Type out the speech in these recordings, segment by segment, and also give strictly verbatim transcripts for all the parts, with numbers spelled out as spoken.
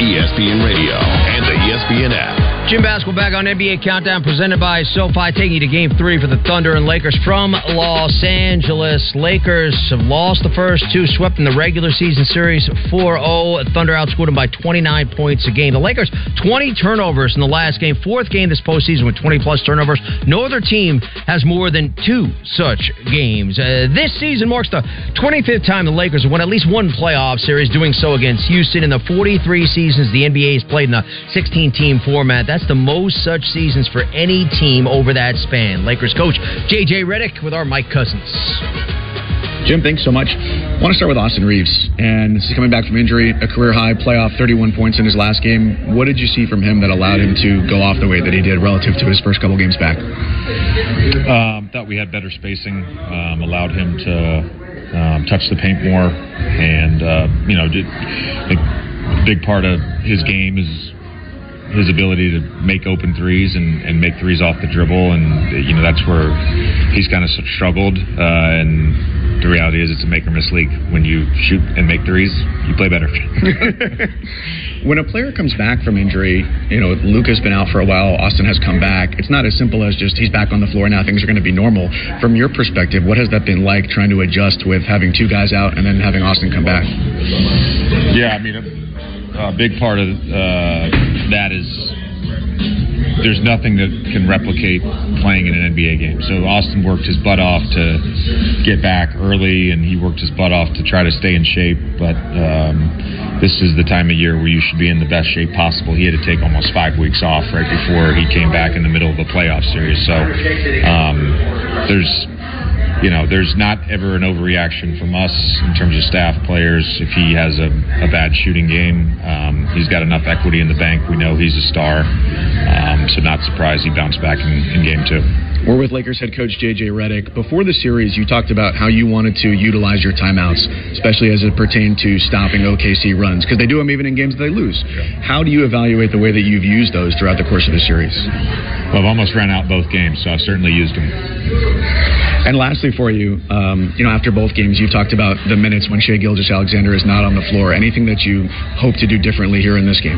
E S P N Radio and the E S P N app. Jim Basketball back on N B A Countdown, presented by SoFi, taking you to Game three for the Thunder and Lakers from Los Angeles. Lakers have lost the first two, swept in the regular season series four oh. Thunder outscored them by twenty-nine points a game. The Lakers, twenty turnovers in the last game, fourth game this postseason with twenty-plus turnovers. No other team has more than two such games. Uh, this season marks the twenty-fifth time the Lakers have won at least one playoff series, doing so against Houston in the forty-three seasons the N B A has played in the sixteen-team format. That's the most such seasons for any team over that span. Lakers coach J J Redick with our Mike Cousins. Jim, thanks so much. I want to start with Austin Reeves. And this is coming back from injury, a career-high playoff, thirty-one points in his last game. What did you see from him that allowed him to go off the way that he did relative to his first couple games back? Um, thought we had better spacing, um, allowed him to um, touch the paint more. And, uh, you know, did, a big part of his game is his ability to make open threes and, and make threes off the dribble. And, you know, that's where he's kind of struggled. Uh, and the reality is it's a make or miss league. When you shoot and make threes, you play better. When a player comes back from injury, you know, Luka's been out for a while, Austin has come back. It's not as simple as just he's back on the floor now, things are going to be normal. From your perspective, what has that been like trying to adjust with having two guys out and then having Austin come back? Yeah, I mean, a, a big part of uh, that is there's nothing that can replicate playing in an N B A game. So Austin worked his butt off to get back early, and he worked his butt off to try to stay in shape. But um, this is the time of year where you should be in the best shape possible. He had to take almost five weeks off right before he came back in the middle of a playoff series. So um, there's, you know, there's not ever an overreaction from us in terms of staff, players. If he has a, a bad shooting game, um, he's got enough equity in the bank. We know he's a star. Um, so not surprised he bounced back in, in game two. We're with Lakers head coach J J Redick. Before the series, you talked about how you wanted to utilize your timeouts, especially as it pertained to stopping O K C runs, because they do them even in games that they lose. Yeah. How do you evaluate the way that you've used those throughout the course of the series? Well, I've almost ran out both games, so I've certainly used them. And lastly for you, um, you know, after both games, you talked about the minutes when Shai Gilgeous-Alexander is not on the floor. Anything that you hope to do differently here in this game?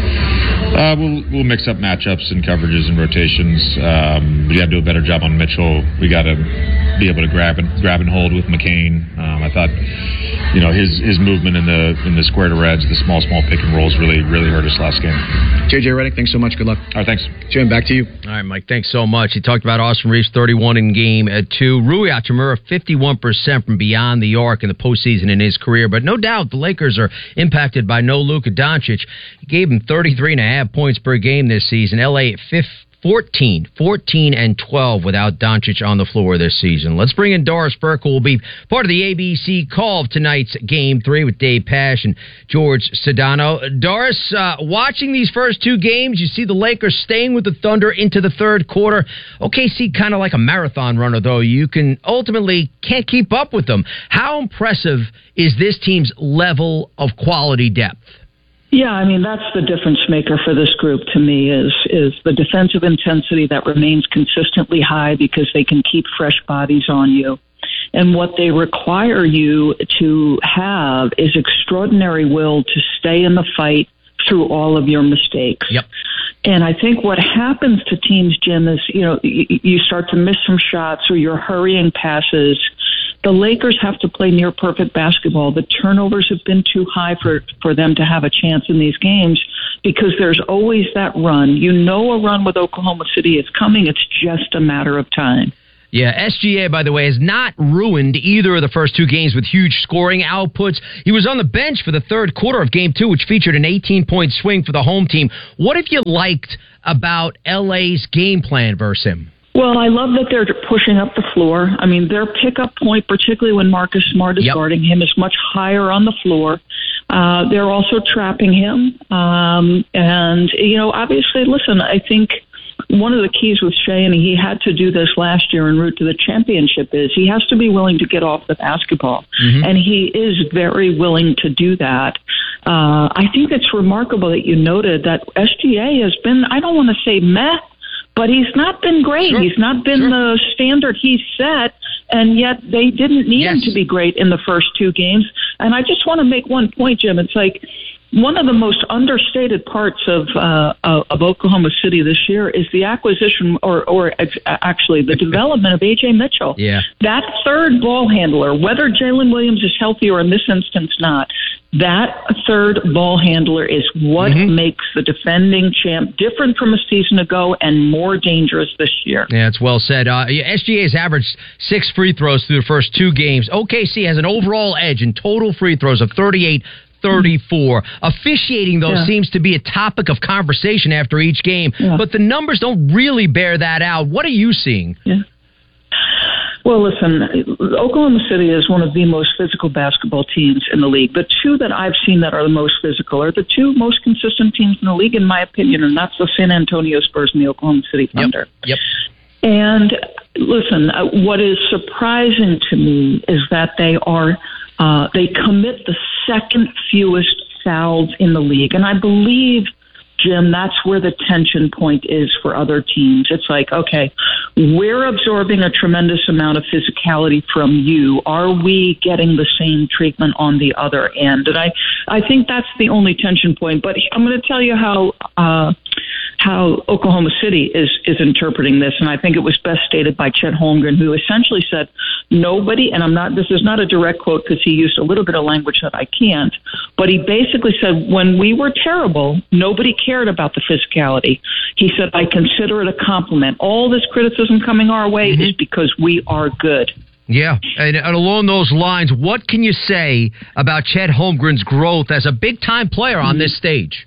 Uh, we'll we'll mix up matchups and coverages and rotations. Um, we got to do a better job on Mitchell. We got to be able to grab and grab and hold with McCain. Um, I thought, you know, his his movement in the in the square to reds, the small small pick and rolls really really hurt us last game. J J Redick, thanks so much. Good luck. All right, thanks. Jim, back to you. All right, Mike, thanks so much. He talked about Austin Reeves, thirty-one in game at two. Rui Hachimura, fifty-one percent from beyond the arc in the postseason in his career. But no doubt the Lakers are impacted by no Luka Doncic. He gave him thirty-three and a half points per game this season. L A at fourteen, fourteen and twelve without Doncic on the floor this season. Let's bring in Doris Burke, who will be part of the A B C call of tonight's Game three with Dave Pasch and George Sedano. Doris, uh, watching these first two games, you see the Lakers staying with the Thunder into the third quarter. O K C kind of like a marathon runner, though. You can ultimately can't keep up with them. How impressive is this team's level of quality depth? Yeah, I mean, that's the difference maker for this group to me is is the defensive intensity that remains consistently high because they can keep fresh bodies on you. And what they require you to have is extraordinary will to stay in the fight through all of your mistakes. Yep. And I think what happens to teams, Jim, is, you know, you start to miss some shots or you're hurrying passes. The Lakers have to play near perfect basketball. The turnovers have been too high for, for them to have a chance in these games because there's always that run. You know a run with Oklahoma City is coming. It's just a matter of time. Yeah, S G A, by the way, has not ruined either of the first two games with huge scoring outputs. He was on the bench for the third quarter of Game two, which featured an eighteen-point swing for the home team. What have you liked about L A's game plan versus him? Well, I love that they're pushing up the floor. I mean, their pickup point, particularly when Marcus Smart is yep. guarding him, is much higher on the floor. Uh, they're also trapping him. Um, and, you know, obviously, listen, I think one of the keys with Shai, and he had to do this last year en route to the championship, is he has to be willing to get off the basketball. Mm-hmm. And he is very willing to do that. Uh, I think it's remarkable that you noted that S G A has been, I don't want to say meh, but he's not been great. Sure. He's not been sure. the standard he set, and yet they didn't need yes. him to be great in the first two games. And I just want to make one point, Jim. It's like, one of the most understated parts of uh, of Oklahoma City this year is the acquisition, or, or actually the development of A J Mitchell. Yeah. That third ball handler, whether Jalen Williams is healthy or in this instance not, that third ball handler is what mm-hmm. makes the defending champ different from a season ago and more dangerous this year. Yeah, it's well said. Uh, S G A has averaged six free throws through the first two games. O K C has an overall edge in total free throws of thirty-eight thirty-four. Officiating, though, yeah. seems to be a topic of conversation after each game, yeah. but the numbers don't really bear that out. What are you seeing? Yeah. Well, listen, Oklahoma City is one of the most physical basketball teams in the league. The two that I've seen that are the most physical are the two most consistent teams in the league, in my opinion, and that's the San Antonio Spurs and the Oklahoma City Thunder. Yep. yep. And listen, uh, what is surprising to me is that they are uh, they commit the second fewest fouls in the league, and I believe, Jim, that's where the tension point is for other teams. It's like, okay, we're absorbing a tremendous amount of physicality from you. Are we getting the same treatment on the other end? And I, I think that's the only tension point. But I'm going to tell you how uh, how Oklahoma City is is interpreting this, and I think it was best stated by Chet Holmgren, who essentially said, nobody, and I'm not, this is not a direct quote because he used a little bit of language that I can't, but he basically said, when we were terrible, nobody cared about the physicality. He said, I consider it a compliment. All this criticism coming our way mm-hmm. is because we are good. Yeah, and, and along those lines, what can you say about Chet Holmgren's growth as a big-time player on mm-hmm. this stage?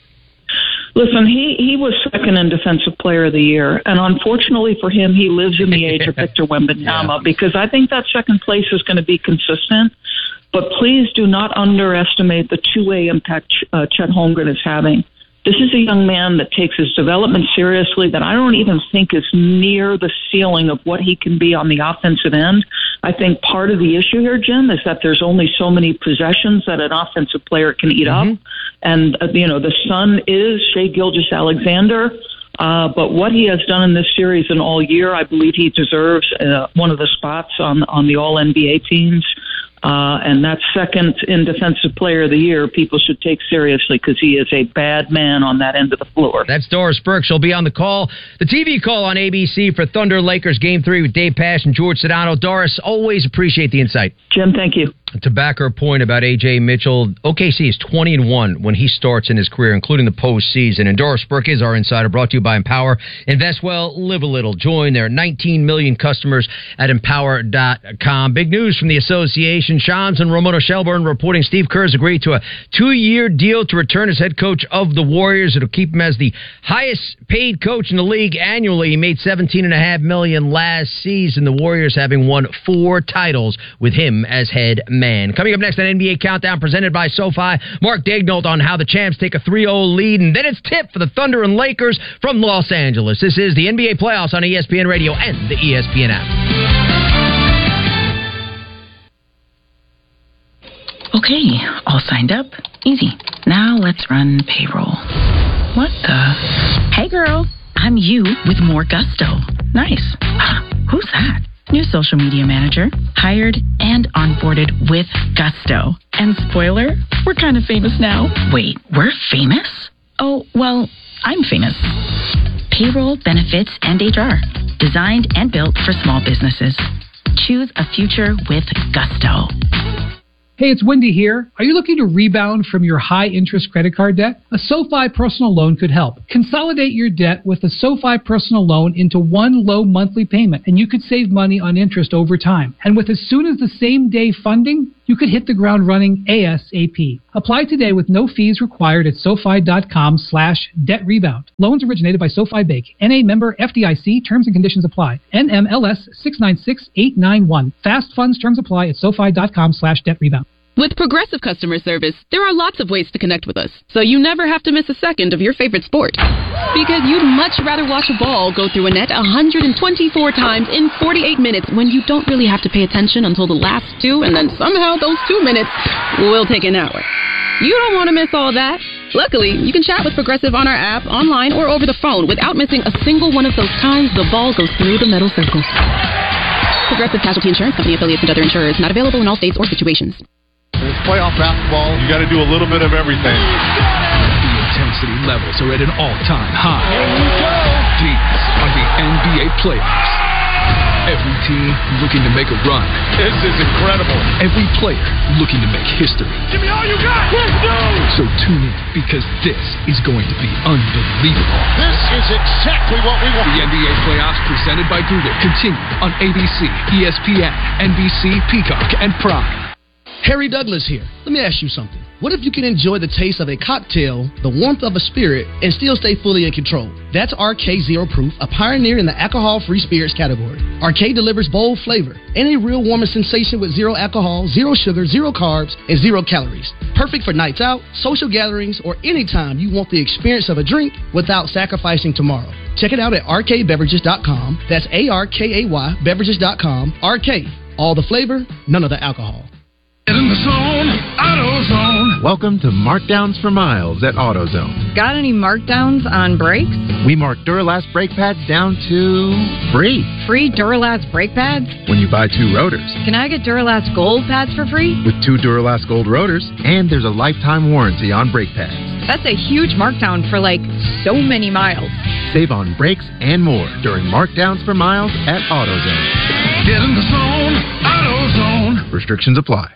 Listen, he, he was second in Defensive Player of the Year, and unfortunately for him, he lives in the age of Victor Wembanyama yeah. because I think that second place is going to be consistent. But please do not underestimate the two-way impact uh, Chet Holmgren is having. This is a young man that takes his development seriously, that I don't even think is near the ceiling of what he can be on the offensive end. I think part of the issue here, Jim, is that there's only so many possessions that an offensive player can eat mm-hmm. up. And, uh, you know, the son is Shai Gilgeous-Alexander. Uh, but what he has done in this series and all year, I believe he deserves uh, one of the spots on, on the All N B A teams. Uh, and that second in Defensive Player of the Year, people should take seriously because he is a bad man on that end of the floor. That's Doris Burke. She'll be on the call, the T V call on A B C for Thunder Lakers Game three with Dave Pasch and George Sedano. Doris, always appreciate the insight. Jim, thank you. To back her point about A J Mitchell, O K C is twenty and one when he starts in his career, including the postseason. And Doris Burke is our insider, brought to you by Empower. Invest well, live a little. Join their nineteen million customers at empower dot com. Big news from the association. Shams and Ramona Shelburne reporting Steve Kerr has agreed to a two-year deal to return as head coach of the Warriors. It'll keep him as the highest-paid coach in the league annually. He made seventeen point five million dollars last season. The Warriors having won four titles with him as head man. Coming up next on N B A Countdown, presented by SoFi, Mark Daignault on how the champs take a three oh lead, and then it's tip for the Thunder and Lakers from Los Angeles. This is the N B A Playoffs on E S P N Radio and the E S P N app. Okay, all signed up. Easy. Now let's run payroll. What the? Hey girl, I'm you with more gusto. Nice. Who's that? New social media manager, hired and onboarded with gusto. And spoiler, we're kind of famous now. Wait, we're famous? Oh, well, I'm famous. Payroll, benefits, and H R. Designed and built for small businesses. Choose a future with gusto. Hey, it's Wendy here. Are you looking to rebound from your high-interest credit card debt? A SoFi personal loan could help. Consolidate your debt with a SoFi personal loan into one low monthly payment, and you could save money on interest over time. And with as soon as the same day funding, you could hit the ground running ASAP. Apply today with no fees required at SoFi.com slash debt rebound. Loans originated by SoFi Bank. N A member F D I C. Terms and conditions apply. N M L S six nine six eight nine one. Fast funds terms apply at SoFi.com slash debt rebound. With Progressive customer service, there are lots of ways to connect with us, so you never have to miss a second of your favorite sport. Because you'd much rather watch a ball go through a net one hundred twenty-four times in forty-eight minutes when you don't really have to pay attention until the last two, and then somehow those two minutes will take an hour. You don't want to miss all that. Luckily, you can chat with Progressive on our app, online, or over the phone without missing a single one of those times the ball goes through the metal circle. Progressive Casualty Insurance Company, affiliates, and other insurers. Not available in all states or situations. It's playoff basketball. You got to do a little bit of everything. The intensity levels are at an all-time high. These are the N B A playoffs. Every team looking to make a run. This is incredible. Every player looking to make history. Give me all you got. Let's go. So tune in, because this is going to be unbelievable. This is exactly what we want. The N B A playoffs presented by Google continue on A B C, E S P N, N B C, Peacock, and Prime. Harry Douglas here. Let me ask you something. What if you can enjoy the taste of a cocktail, the warmth of a spirit, and still stay fully in control? That's R K Zero Proof, a pioneer in the alcohol-free spirits category. R K delivers bold flavor and a real warming sensation with zero alcohol, zero sugar, zero carbs, and zero calories. Perfect for nights out, social gatherings, or anytime you want the experience of a drink without sacrificing tomorrow. Check it out at R K beverages dot com. That's A R K A Y beverages dot com. R K, all the flavor, none of the alcohol. Get in the zone, AutoZone. Welcome to Markdowns for Miles at AutoZone. Got any markdowns on brakes? We mark Duralast brake pads down to free. Free Duralast brake pads? When you buy two rotors. Can I get Duralast Gold pads for free? With two Duralast Gold rotors, and there's a lifetime warranty on brake pads. That's a huge markdown for like so many miles. Save on brakes and more during Markdowns for Miles at AutoZone. Get in the zone, AutoZone. Restrictions apply.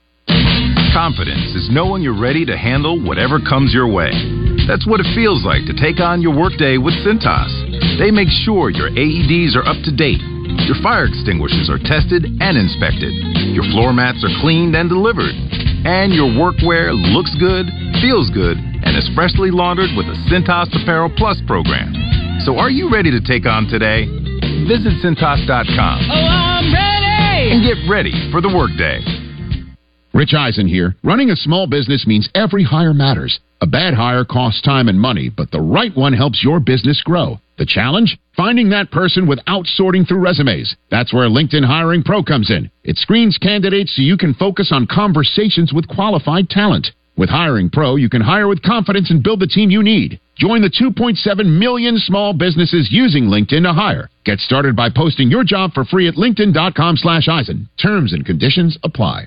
Confidence is knowing you're ready to handle whatever comes your way. That's what it feels like to take on your workday with Cintas. They make sure your A E Ds are up to date, your fire extinguishers are tested and inspected, your floor mats are cleaned and delivered, and your workwear looks good, feels good, and is freshly laundered with the Cintas Apparel Plus program. So are you ready to take on today? Visit Cintas dot com. Oh, I'm ready! And get ready for the workday. Rich Eisen here. Running a small business means every hire matters. A bad hire costs time and money, but the right one helps your business grow. The challenge? Finding that person without sorting through resumes. That's where LinkedIn Hiring Pro comes in. It screens candidates so you can focus on conversations with qualified talent. With Hiring Pro, you can hire with confidence and build the team you need. Join the two point seven million small businesses using LinkedIn to hire. Get started by posting your job for free at linkedin dot com slash Eisen. Terms and conditions apply.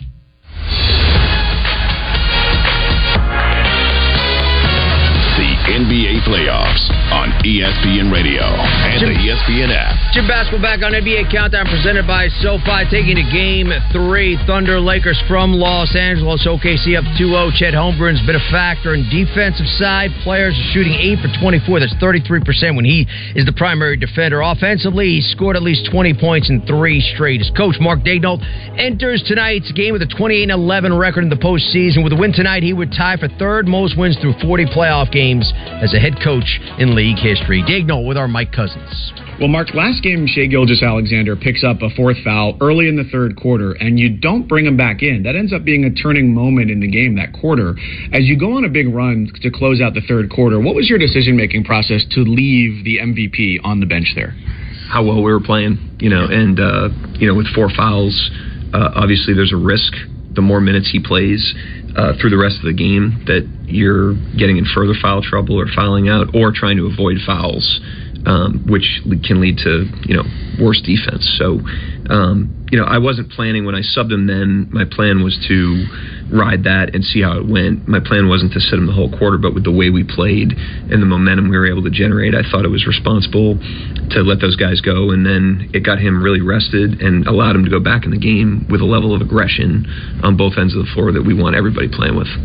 The N B A playoffs on E S P N Radio and Jim, the E S P N app. Jim Basketball back on N B A Countdown presented by SoFi, taking to game three. Thunder Lakers from Los Angeles. O K C up two oh. Chet Holmgren's been a factor in defensive side. Players are shooting eight for twenty-four. That's thirty-three percent when he is the primary defender. Offensively, he scored at least twenty points in three straight. His coach, Mark Daigneault, enters tonight's game with a twenty-eight and eleven record in the postseason. With a win tonight, he would tie for third most wins through forty playoff games as a head coach in league history. Daigneault with our Mike Cousins. Well, Mark, last game, Shai Gilgeous-Alexander picks up a fourth foul early in the third quarter, and you don't bring him back in. That ends up being a turning moment in the game, that quarter. As you go on a big run to close out the third quarter, what was your decision-making process to leave the M V P on the bench there? How well we were playing, you know, and, uh, you know, with four fouls, uh, obviously there's a risk the more minutes he plays uh, through the rest of the game that you're getting in further foul trouble or fouling out or trying to avoid fouls, um, which can lead to, you know, worse defense. So, um, you know, I wasn't planning when I subbed him then. My plan was to ride that and see how it went. My plan wasn't to sit him the whole quarter, but with the way we played and the momentum we were able to generate, I thought it was responsible to let those guys go. And then it got him really rested and allowed him to go back in the game with a level of aggression on both ends of the floor that we want everybody playing with.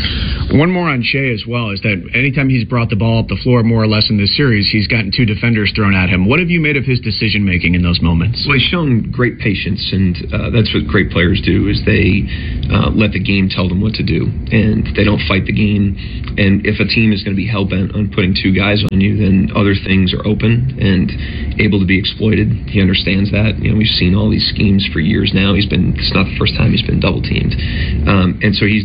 One more on Shai as well is that anytime he's brought the ball up the floor more or less in this series, he's gotten two defenders thrown at him. What have you made of his decision-making in those moments? Well, he's shown great patience, and uh, that's what great players do, is they uh, let the game tell them what to do, and they don't fight the game. And if a team is going to be hell-bent on putting two guys on you, then other things are open and able to be exploited. He understands that. You know, we've seen all these schemes for years now. He's been, it's not the first time he's been double-teamed. Um, and so he's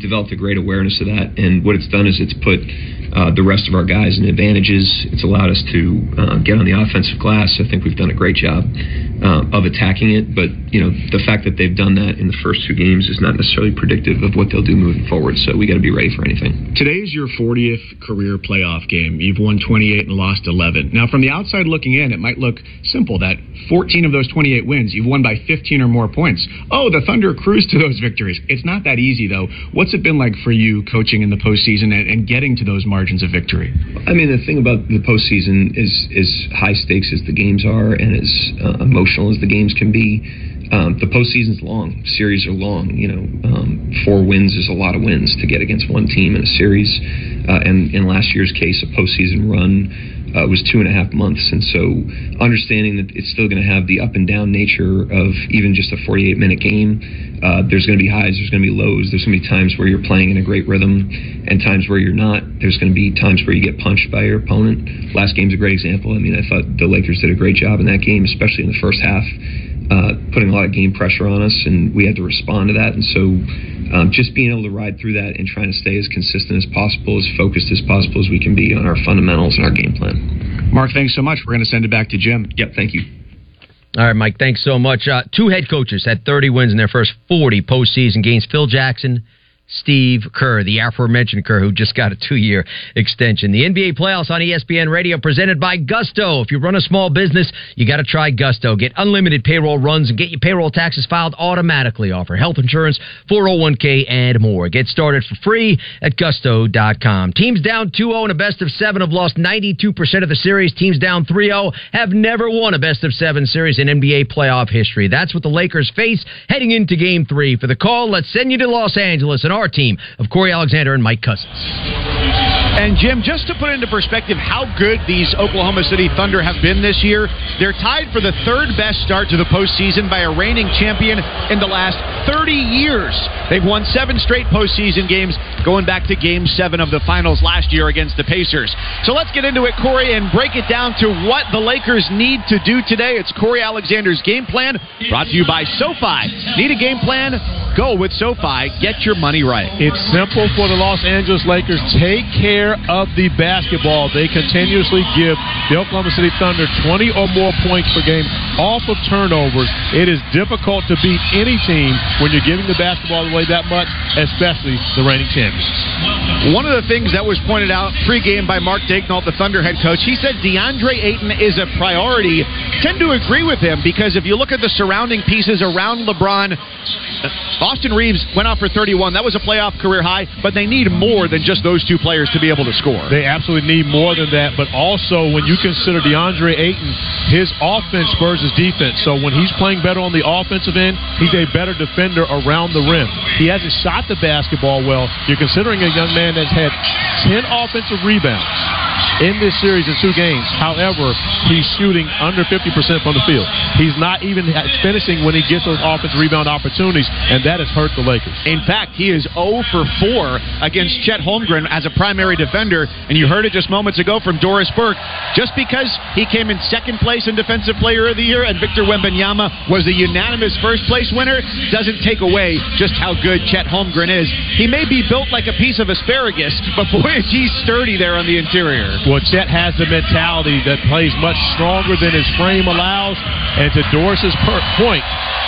developed a great awareness of that, and what it's done is it's put uh, the rest of our guys in advantages. It's allowed us to uh, get on the offensive glass. I think we've done a great job uh, of attacking it, but you know the fact that they've done that in the first two games is not necessarily predictive of what they'll do moving forward, so we got to be ready for anything. Today's your fortieth career playoff game. You've won twenty-eight and lost eleven. Now, from the outside looking in, it might look simple that fourteen of those twenty-eight wins, you've won by fifteen or more points. Oh, the Thunder cruised to those victories. It's not that easy, though. What's it been like for you coaching in the postseason and, and getting to those margins of victory? I mean, the thing about the postseason is as high stakes as the games are and as uh, emotional as the games can be. Um, the postseason's long. Series are long. You know, um, four wins is a lot of wins to get against one team in a series. Uh, and in last year's case, a postseason run uh, was two and a half months. And so understanding that it's still going to have the up and down nature of even just a forty-eight minute game, uh, there's going to be highs, there's going to be lows. There's going to be times where you're playing in a great rhythm and times where you're not. There's going to be times where you get punched by your opponent. Last game's a great example. I mean, I thought the Lakers did a great job in that game, especially in the first half. Uh, putting a lot of game pressure on us, and we had to respond to that. And so um, just being able to ride through that and trying to stay as consistent as possible, as focused as possible as we can be on our fundamentals and our game plan. Mark, thanks so much. We're going to send it back to Jim. Yep, thank you. All right, Mike, thanks so much. Uh, two head coaches had thirty wins in their first forty postseason games. Phil Jackson, Steve Kerr, the aforementioned Kerr, who just got a two-year extension. The N B A playoffs on E S P N Radio, presented by Gusto. If you run a small business, you got to try Gusto. Get unlimited payroll runs and get your payroll taxes filed automatically. Offer health insurance, four oh one k, and more. Get started for free at gusto dot com. Teams down two oh in a best of seven have lost ninety-two percent of the series. Teams down three oh have never won a best of seven series in N B A playoff history. That's what the Lakers face heading into game three. For the call, let's send you to Los Angeles and our team of Corey Alexander and Mike Cousins. And Jim, just to put into perspective how good these Oklahoma City Thunder have been this year, they're tied for the third best start to the postseason by a reigning champion in the last thirty years. They've won seven straight postseason games, going back to Game seven of the finals last year against the Pacers. So let's get into it, Corey, and break it down to what the Lakers need to do today. It's Corey Alexander's Game Plan, brought to you by SoFi. Need a game plan? Go with SoFi. Get your money right. It's simple for the Los Angeles Lakers. Take care of the basketball. They continuously give the Oklahoma City Thunder twenty or more points per game off of turnovers. It is difficult to beat any team when you're giving the basketball away that much, especially the reigning champions. One of the things that was pointed out pregame by Mark Daigneault, the Thunder head coach, he said DeAndre Ayton is a priority. I tend to agree with him because if you look at the surrounding pieces around LeBron, Austin Reeves went off for thirty-one. That was a playoff career high, but they need more than just those two players to be able to score. They absolutely need more than that, but also when you consider DeAndre Ayton, his offense spurs his defense. So when he's playing better on the offensive end, he's a better defender around the rim. He hasn't shot the basketball well. You're considering a young man that's had ten offensive rebounds in this series in two games. However, he's shooting under fifty percent from the field. He's not even finishing when he gets those offensive rebound opportunities, and that has hurt the Lakers. In fact, he is zero for four against Chet Holmgren as a primary defender, and you heard it just moments ago from Doris Burke. Just because he came in second place in Defensive Player of the Year and Victor Wembanyama was a unanimous first-place winner doesn't take away just how good Chet Holmgren is. He may be built like a piece of asparagus, but boy, is he sturdy there on the interior. Well, Chet has the mentality that plays much stronger than his frame allows, and to Doris's per- point,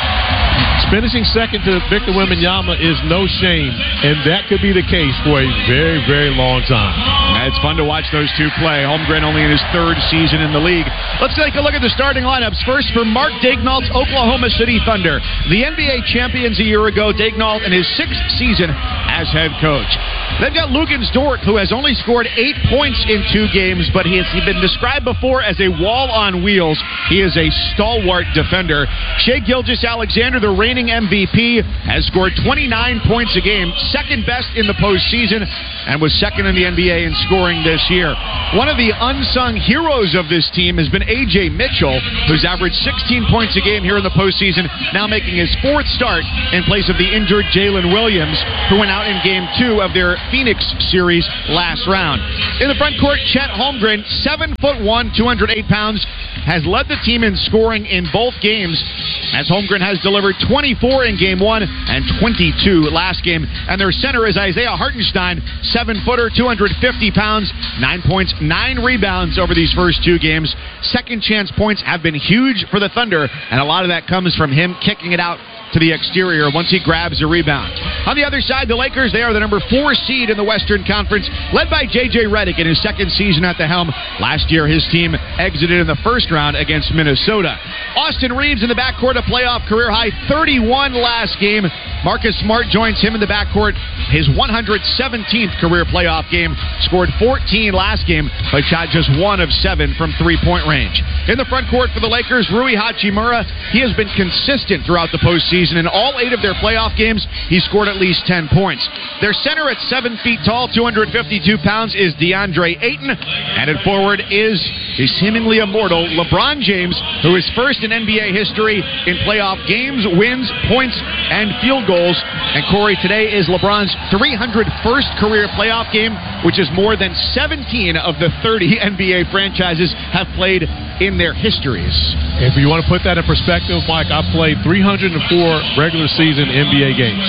finishing second to Victor Wembanyama is no shame, and that could be the case for a very, very long time. It's fun to watch those two play. Holmgren only in his third season in the league. Let's take a look at the starting lineups. First, for Mark Daigneault's Oklahoma City Thunder. The N B A champions a year ago, Daigneault in his sixth season as head coach. They've got Luguentz Dort, who has only scored eight points in two games, but he has been described before as a wall on wheels. He is a stalwart defender. Shai Gilgeous-Alexander, the reigning M V P, has scored twenty-nine points a game, second best in the postseason, and was second in the N B A in scoring this year. One of the unsung heroes of this team has been A J Mitchell, who's averaged sixteen points a game here in the postseason, now making his fourth start in place of the injured Jalen Williams, who went out in game two of their Phoenix series last round. In the front court, Chet Holmgren, seven foot one, two hundred eight pounds, has led the team in scoring in both games, as Holmgren has delivered twenty-four in game one and twenty-two last game. And their center is Isaiah Hartenstein, seven-footer, two hundred fifty pounds, nine points, nine rebounds over these first two games. Second chance points have been huge for the Thunder, and a lot of that comes from him kicking it out to the exterior once he grabs a rebound. On the other side, the Lakers, they are the number four seed in the Western Conference, led by J J Redick in his second season at the helm. Last year, his team exited in the first round against Minnesota. Austin Reeves in the backcourt, a playoff career-high thirty-one last game. Marcus Smart joins him in the backcourt, his one hundred seventeenth career playoff game. Scored fourteen last game, but shot just one of seven from three-point range. In the front court for the Lakers, Rui Hachimura, he has been consistent throughout the postseason. In all eight of their playoff games, he scored at least ten points. Their center at seven feet tall, two hundred fifty-two pounds, is DeAndre Ayton. And at forward is the seemingly immortal LeBron James, who is first in N B A history in playoff games, wins, points, and field goals. And Corey, today is LeBron's three hundred first career playoff game, which is more than seventeen of the thirty N B A franchises have played in their histories. If you want to put that in perspective, Mike, I played three hundred four regular season N B A games.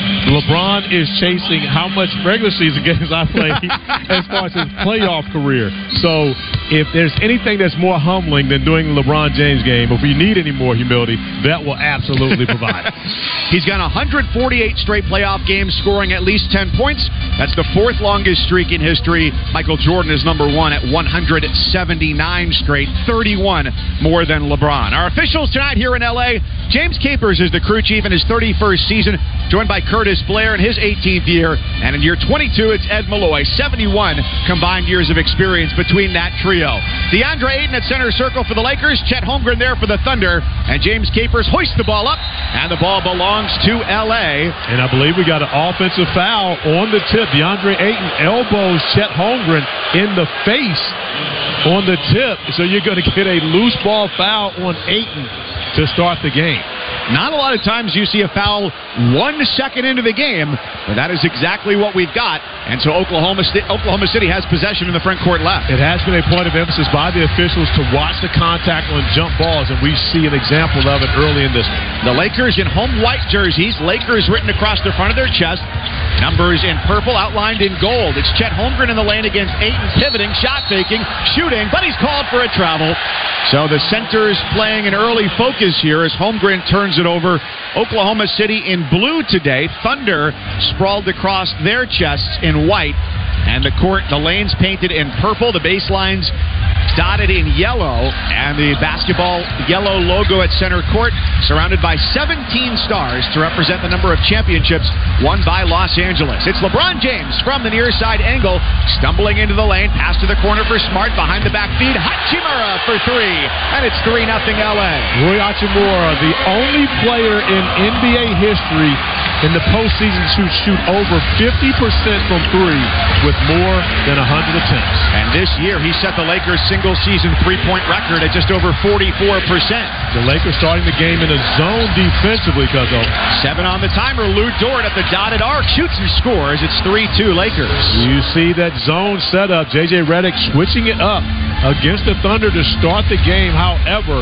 LeBron is chasing how much regular season games I played as far as his playoff career. So if there's anything that's more humbling than doing the LeBron James game, if we need any more humility, that will absolutely provide. He's got one hundred forty-eight straight playoff games, scoring at least ten points. That's the fourth longest streak in history. Michael Jordan is number one at one hundred seventy-nine straight, thirty-one more than LeBron. Our officials tonight here in L A, James Capers is the crew chief in his thirty-first season, joined by Curtis Blair in his eighteenth year. And in year twenty-two, it's Ed Malloy, seventy-one combined years of experience between that trio. DeAndre Ayton at center circle for the Lakers, Chet Holmgren there for the Thunder, and James Capers hoists the ball up, and the ball belongs to L A. And I believe we got an offensive foul on the tip. DeAndre Ayton elbows Chet Holmgren in the face on the tip, so you're going to get a loose ball foul on Ayton to start the game. Not a lot of times you see a foul one second into the game, but that is exactly what we've got. And so Oklahoma, St- Oklahoma City has possession in the front court left. It has been a point of emphasis by the officials to watch the contact on jump balls, and we see an example of it early in this one. The Lakers in home white jerseys, Lakers written across the front of their chest, numbers in purple outlined in gold. It's Chet Holmgren in the lane against Ayton, pivoting, shot faking, shooting, but he's called for a travel. So the center's playing an early focus here as Holmgren turns it over. Oklahoma City in blue today. Thunder sprawled across their chests in white. And the court, the lanes painted in purple, the baselines dotted in yellow, and the basketball yellow logo at center court, surrounded by seventeen stars to represent the number of championships won by Los Angeles. It's LeBron James from the near side angle, stumbling into the lane, pass to the corner for Smart, behind the back feed, Hachimura for three, and it's three nothing L A. Rui Hachimura, the only player in N B A history in the postseason to shoot over fifty percent from three with more than one hundred attempts. And this year, he set the Lakers' single-season three-point record at just over forty-four percent. The Lakers starting the game in a zone defensively, Cuzzo. Seven on the timer. Lou Dort at the dotted arc shoots and scores. It's three two Lakers. You see that zone setup. J J Redick switching it up against the Thunder to start the game. However,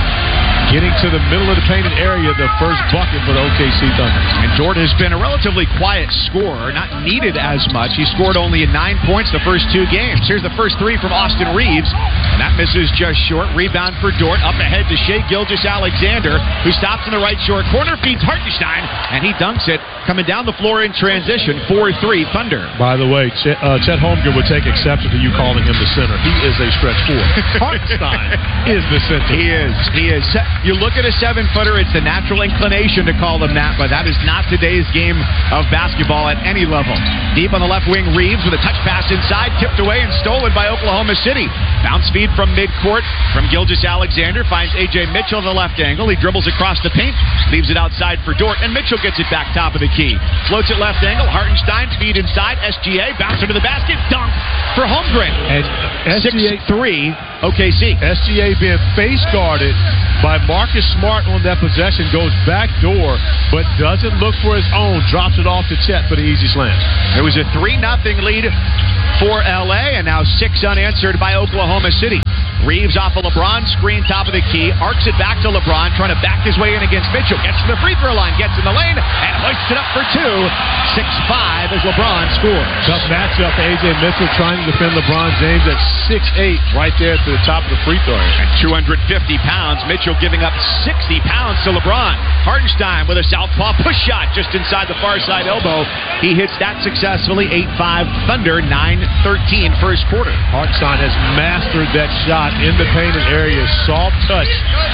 getting to the middle of the painted area, the first bucket for the O K C Thunder. And Dort has been a relatively quiet scorer, not needed as much. He scored only nine points the first two games. Here's the first three from Austin Reeves, and that misses just short. Rebound for Dort, up ahead to Shai Gilgeous-Alexander, who stops in the right short corner, feeds Hartenstein, and he dunks it, coming down the floor in transition, four three Thunder. By the way, Chet, uh, Chet Holmgren would take exception to you calling him the center. He is a stretch four. Hartenstein is the center. He is. He is. You look at a seven-footer, it's the natural inclination to call him that, but that is not today's game of basketball at any level. Deep on the left wing, Reeves with a touch pass inside, tipped away and stolen by Oklahoma City. Bounce feed from midcourt from Gilgeous-Alexander, finds A J Mitchell in the left angle. He dribbles across the paint, leaves it outside for Dort, and Mitchell gets it back top of the key. Floats it left angle, Hartenstein, feed inside, S G A, bounce into the basket, dunk for Holmgren. And six three O K C. S G A being face guarded by Marcus Smart on that possession, goes back door, but doesn't look for his own, drops it off to Chet for the easy slam. It was a three nothing lead for L A, and now six unanswered by Oklahoma City. Reeves off a LeBron screen, top of the key, arcs it back to LeBron, trying to back his way in against Mitchell. Gets to the free throw line, gets in the lane, and hoists it up for two. six five as LeBron scores. Tough matchup for A J Mitchell trying to defend LeBron James at six eight right there to the top of the free throw area. At two hundred fifty pounds, Mitchell giving up sixty pounds to LeBron. Hartenstein with a southpaw push shot just inside the far side elbow. He hits that successfully. eight five Thunder, nine thirteen first quarter. Hartenstein has mastered that shot in the painted area. Soft touch.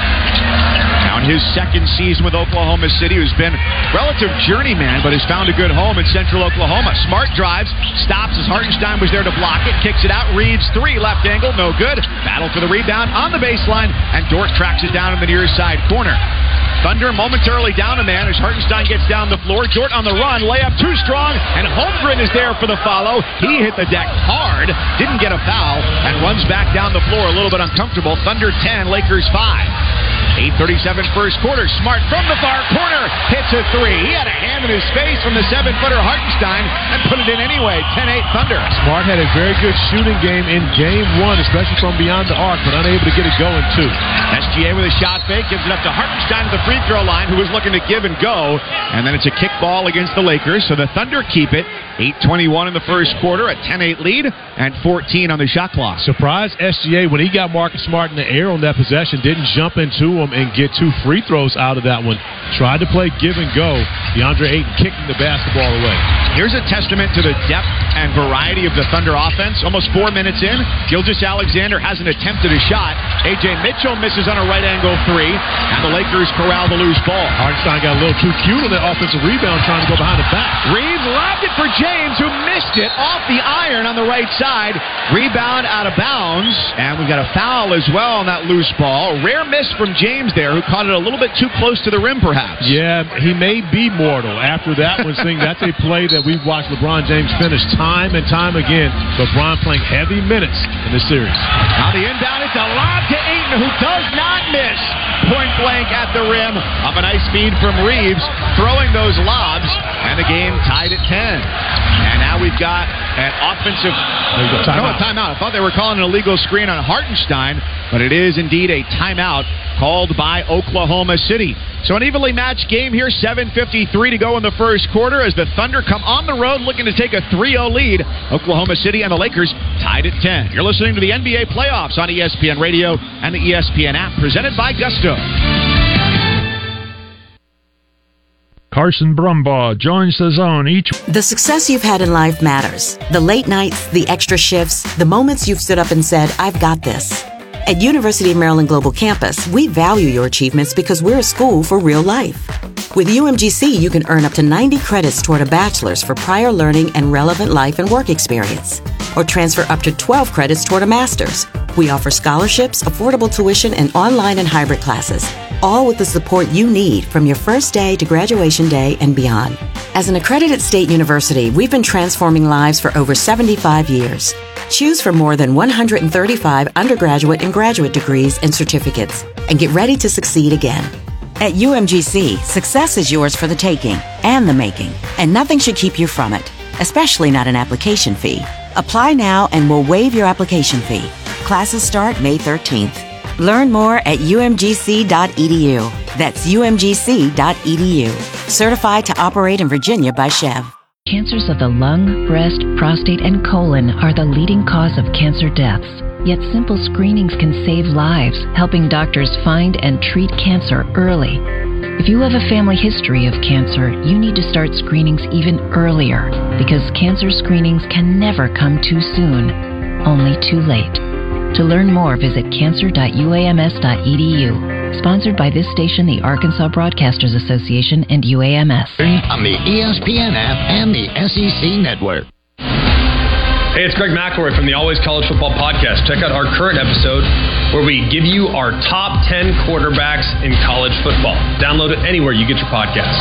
Now in his second season with Oklahoma City, who's been relative journeyman, but has found a good home in central Oklahoma. Smart drives, stops as Hartenstein was there to block it, kicks it out, Reeves three, left angle, no good. Battle for the rebound on the baseline, and Dort tracks it down in the near side corner. Thunder momentarily down a man as Hartenstein gets down the floor. Dort on the run, layup too strong, and Holmgren is there for the follow. He hit the deck hard, didn't get a foul, and runs back down the floor a little bit uncomfortable. Thunder ten, Lakers five. eight thirty-seven first quarter. Smart from the far corner. Hits a three. He had a hand in his face from the seven-footer Hartenstein and put it in anyway. ten eight Thunder. Smart had a very good shooting game in game one, especially from beyond the arc, but unable to get it going, too. S G A with a shot fake. Gives it up to Hartenstein at the free throw line, who was looking to give and go. And then it's a kick ball against the Lakers, so the Thunder keep it. eight twenty-one in the first quarter. A ten eight lead and fourteen on the shot clock. Surprised S G A when he got Marcus Smart in the air on that possession. Didn't jump into him and get two free throws out of that one. Tried to play give and go. DeAndre Ayton kicking the basketball away. Here's a testament to the depth and variety of the Thunder offense. Almost four minutes in, Gilgeous-Alexander hasn't attempted a shot. A J Mitchell misses on a right angle three, and the Lakers corral the loose ball. Hartenstein got a little too cute on that offensive rebound, trying to go behind the back. Reeves lobbed it for James, who missed it off the iron on the right side. Rebound out of bounds, and we've got a foul as well on that loose ball. Rare miss from James there, who caught it a little bit too close to the rim, perhaps. Yeah, he may be mortal after that one. Seeing that's a play that we've watched LeBron James finish time and time again. LeBron playing heavy minutes in this series. Now the inbound, it's a lob to Ayton, who does not miss. Point blank at the rim off a nice feed from Reeves, throwing those lobs, and the game tied at ten. And now we've got an offensive... A timeout. No, a timeout. I thought they were calling an illegal screen on Hartenstein, but it is indeed a timeout called by Oklahoma City. So an evenly matched game here, seven fifty-three to go in the first quarter as the Thunder come on the road looking to take a three oh lead. Oklahoma City and the Lakers tied at ten. You're listening to the N B A playoffs on E S P N Radio and the E S P N app, presented by Gusto. Carson Brumbaugh joins the Zone each... The success you've had in life matters. The late nights, the extra shifts, the moments you've stood up and said, I've got this. At University of Maryland Global Campus, we value your achievements because we're a school for real life. With U M G C, you can earn up to ninety credits toward a bachelor's for prior learning and relevant life and work experience, or transfer up to twelve credits toward a master's. We offer scholarships, affordable tuition, and online and hybrid classes, all with the support you need from your first day to graduation day and beyond. As an accredited state university, we've been transforming lives for over seventy-five years. Choose from more than one hundred thirty-five undergraduate and graduate degrees and certificates, and get ready to succeed again. At U M G C, success is yours for the taking and the making, and nothing should keep you from it, especially not an application fee. Apply now and we'll waive your application fee. Classes start May thirteenth. Learn more at U M G C dot E D U. That's U M G C dot E D U. Certified to operate in Virginia by Chev. Cancers of the lung, breast, prostate, and colon are the leading cause of cancer deaths. Yet simple screenings can save lives, helping doctors find and treat cancer early. If you have a family history of cancer, you need to start screenings even earlier, because cancer screenings can never come too soon, only too late. To learn more, visit cancer dot U A M S dot E D U. Sponsored by this station, the Arkansas Broadcasters Association, and U A M S. On the E S P N app and the S E C Network. Hey, it's Greg McElroy from the Always College Football Podcast. Check out our current episode where we give you our top ten quarterbacks in college football. Download it anywhere you get your podcast.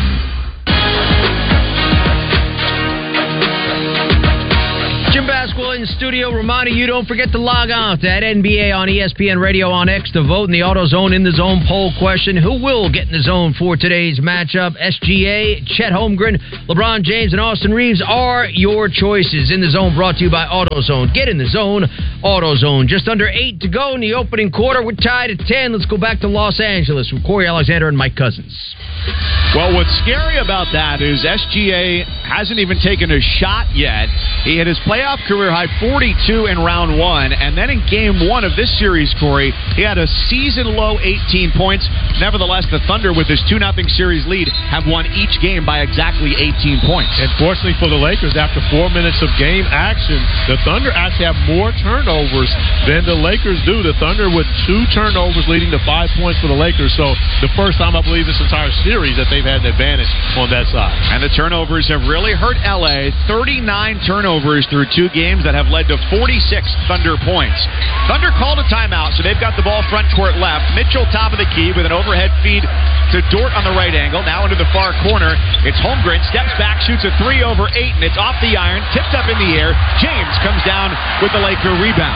Jim Basquil in studio. Reminding you, don't forget to log on to that N B A on E S P N Radio on X to vote in the AutoZone In the Zone poll question. Who will get in the zone for today's matchup? S G A, Chet Holmgren, LeBron James, and Austin Reeves are your choices. In the Zone brought to you by AutoZone. Get in the zone, AutoZone. Just under eight to go in the opening quarter. We're tied at ten. Let's go back to Los Angeles with Corey Alexander and Mike Cousins. Well, what's scary about that is S G A hasn't even taken a shot yet. He had his playoff career high forty-two in round one, and then in game one of this series, Corey, he had a season-low eighteen points. Nevertheless, the Thunder, with this two nothing series lead, have won each game by exactly eighteen points. Unfortunately for the Lakers, after four minutes of game action, the Thunder actually have more turnovers than the Lakers do. The Thunder with two turnovers leading to five points for the Lakers. So the first time, I believe, this entire series that they've had an advantage on that side. And the turnovers have really hurt L A. thirty-nine turnovers through two games that have led to forty-six Thunder points. Thunder called a timeout, so they've got the ball front court left. Mitchell top of the key with an overhead feed to Dort on the right angle. Now into the far corner. It's Holmgren. Steps back, shoots a three over eight, and it's off the iron. Tipped up in the air. James comes down with the Laker rebound.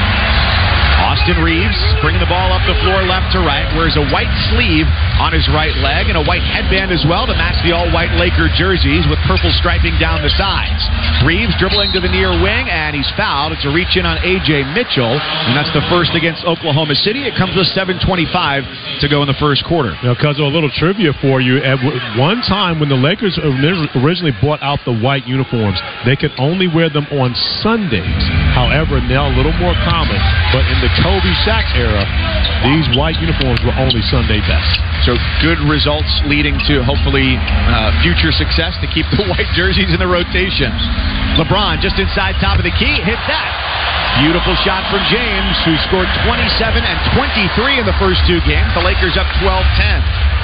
Austin Reeves bringing the ball up the floor left to right, wears a white sleeve on his right leg and a white headband as well to match the all-white Laker jerseys with purple striping down the sides. Reeves dribbling to the near wing, and he's fouled. It's a reach-in on A J Mitchell, and that's the first against Oklahoma City. It comes with seven twenty-five to go in the first quarter. Now, because of a little trivia for you, at one time when the Lakers originally brought out the white uniforms, they could only wear them on Sundays. However, now a little more common, but in the Kobe Shaq era, these white uniforms were only Sunday best. So good results leading to hopefully uh, future success to keep the white jerseys in the rotation. LeBron just inside top of the key, hits that. Beautiful shot from James, who scored twenty-seven and twenty-three in the first two games. The Lakers up twelve ten.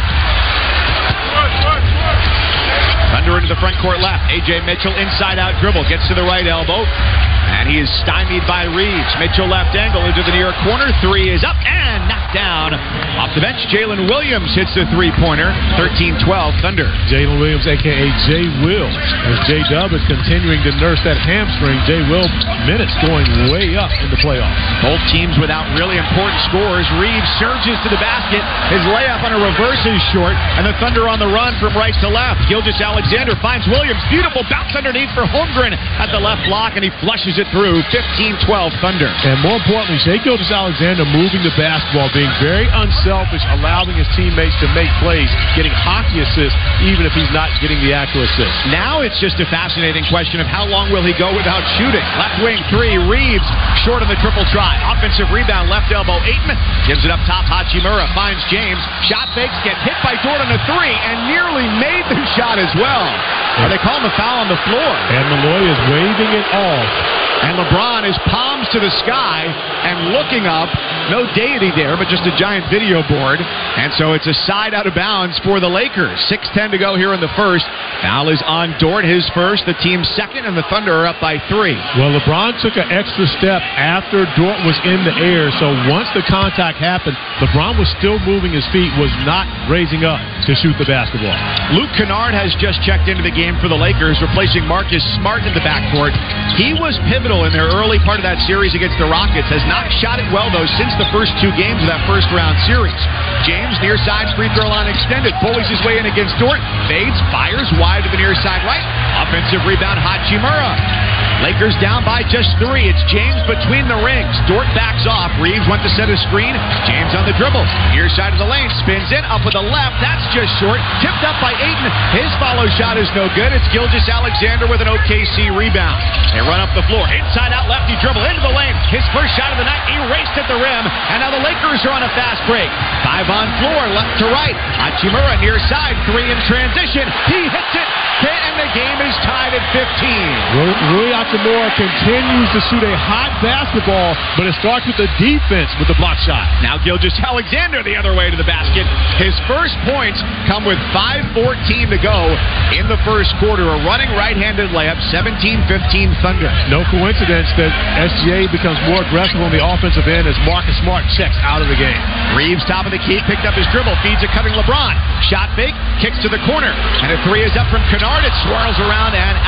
Thunder into the front court left. A J Mitchell inside out dribble, gets to the right elbow. And he is stymied by Reeves. Mitchell left angle into the near corner. Three is up and knocked down. Off the bench, Jalen Williams hits the three-pointer. thirteen twelve Thunder. Jalen Williams, a k a. Jay Will. As J-Dub is continuing to nurse that hamstring, Jay Will minutes going way up in the playoffs. Both teams without really important scores. Reeves surges to the basket. His layup on a reverse is short. And the Thunder on the run from right to left. Gilgeous-Alexander finds Williams. Beautiful bounce underneath for Holmgren at the left block, and he flushes it through. fifteen twelve Thunder. And more importantly, Shai Gilgeous-Alexander moving the basketball, being very unselfish, allowing his teammates to make plays, getting hockey assists, even if he's not getting the actual assist. Now it's just a fascinating question of how long will he go without shooting. Left wing three, Reeves short on the triple try. Offensive rebound, left elbow, Ayton gives it up top. Hachimura finds James. Shot fakes, gets hit by Dort on a three, and nearly made the shot as well. Are they calling the foul on the floor? And Malloy is waving it off. And LeBron is palms to the sky and looking up. No deity there, but just a giant video board. And so it's a side out of bounds for the Lakers. six ten to go here in the first. Foul is on Dort, his first, the team's second, and the Thunder are up by three. Well, LeBron took an extra step after Dort was in the air. So once the contact happened, LeBron was still moving his feet, was not raising up to shoot the basketball. Luke Kennard has just checked into the game for the Lakers, replacing Marcus Smart in the backcourt. He was pivotal in their early part of that series against the Rockets. Has not shot it well, though, since the first two games of that first round series. James, near side, free throw line extended. Bullies his way in against Dort. Fades, fires wide to the near side right. Offensive rebound, Hachimura. Lakers down by just three. It's James between the rings. Dort backs off. Reeves went to set a screen. James on the dribble. Near side of the lane. Spins in. Up with the left. That's just short. Tipped up by Ayton. His follow shot is no good. It's Gilgeous-Alexander with an O K C rebound. They run up the floor. Inside out lefty dribble into the lane. His first shot of the night erased at the rim. And now the Lakers are on a fast break. Five on floor. Left to right. Hachimura near side. Three in transition. He hits it. And the game is tied at fifteen. Rui Hachimura continues to shoot a hot basketball, but it starts with the defense with the block shot. Now Gilgeous-Alexander the other way to the basket. His first points come with five fourteen to go in the first quarter. A running right-handed layup, seventeen fifteen Thunder. No coincidence that S G A becomes more aggressive on the offensive end as Marcus Smart checks out of the game. Reeves, top of the key, picked up his dribble, feeds a cutting LeBron. Shot fake, kicks to the corner, and a three is up from Kennard. It swirls around and out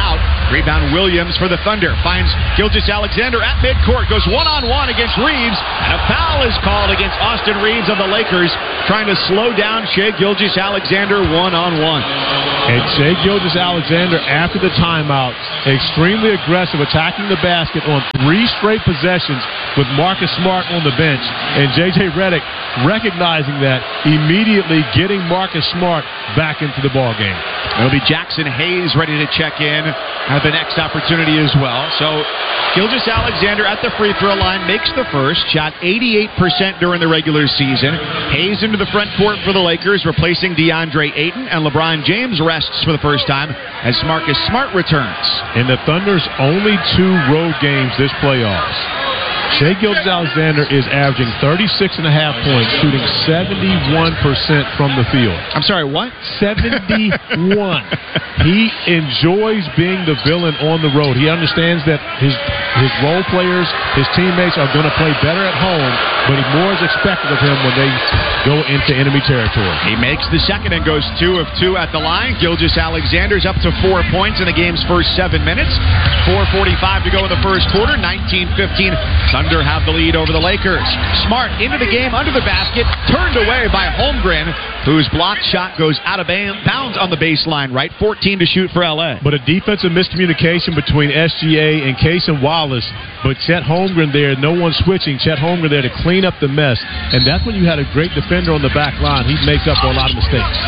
Rebound Williams for the Thunder. Finds Gilgeous-Alexander at midcourt. Goes one-on-one against Reeves. And a foul is called against Austin Reeves of the Lakers, trying to slow down Shai Gilgeous-Alexander one-on-one. And Shai Gilgeous-Alexander, after the timeout, extremely aggressive, attacking the basket on three straight possessions with Marcus Smart on the bench. And J J Redick, recognizing that, immediately getting Marcus Smart back into the ballgame. It'll be Jackson Hayes ready to check in at the next opportunity as well. So Gilgeous-Alexander at the free throw line makes the first. Shot eighty-eight percent during the regular season. Hayes into the front court for the Lakers, replacing DeAndre Ayton. And LeBron James rests for the first time as Marcus Smart returns. In the Thunder's only two road games this playoffs, Shai Gilgeous-Alexander is averaging thirty-six and a half points, shooting seventy-one percent from the field. I'm sorry, what? seventy-one. He enjoys being the villain on the road. He understands that his his role players, his teammates are going to play better at home, but more is expected of him when they go into enemy territory. He makes the second and goes two of two at the line. Gilgeous-Alexander's up to four points in the game's first seven minutes. four forty-five to go in the first quarter. nineteen fifteen. Thunder have the lead over the Lakers. Smart into the game under the basket, turned away by Holmgren, whose blocked shot goes out of bounds on the baseline, right? fourteen to shoot for L A. But a defensive miscommunication between S G A and Cason Wallace, but Chet Holmgren there, no one switching. Chet Holmgren there to clean up the mess, and that's when you had a great defender on the back line. He makes up for a lot of mistakes.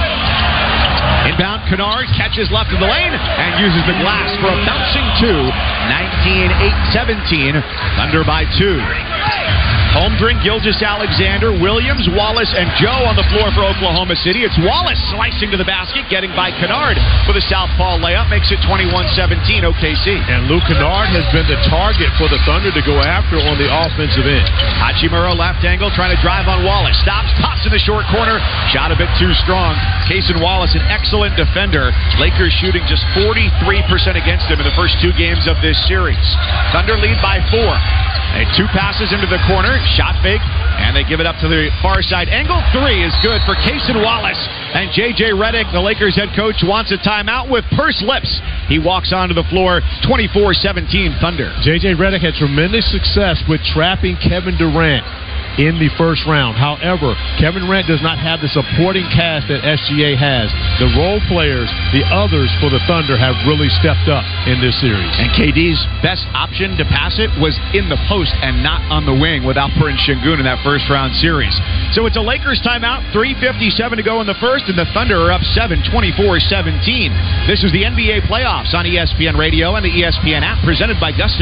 Inbound, Kennard catches left of the lane and uses the glass for a bouncing two. nineteen eight seventeen. Thunder by two. Holmgren, Gilgeous-Alexander, Williams, Wallace, and Joe on the floor for Oklahoma City. It's Wallace slicing to the basket, getting by Kennard with a southpaw layup. Makes it twenty-one seventeen O K C. And Luke Kennard has been the target for the Thunder to go after on the offensive end. Hachimura left angle, trying to drive on Wallace. Stops, pops in the short corner. Shot a bit too strong. Cason Wallace, an excellent defender. Lakers shooting just forty-three percent against him in the first two games of this series. Thunder lead by four. And two passes into the corner, shot fake, and they give it up to the far side angle. Three is good for Cason Wallace. And J J Redick, the Lakers head coach, wants a timeout with pursed lips. He walks onto the floor, twenty-four seventeen Thunder. J J Redick had tremendous success with trapping Kevin Durant in the first round. However, Kevin Durant does not have the supporting cast that S G A has. The role players, the others for the Thunder, have really stepped up in this series. And K D's best option to pass it was in the post and not on the wing with Alperen Sengun in that first round series. So it's a Lakers timeout, three fifty-seven to go in the first, and the Thunder are up seven, twenty-four seventeen. This is the N B A playoffs on E S P N Radio and the E S P N app, presented by Gusto.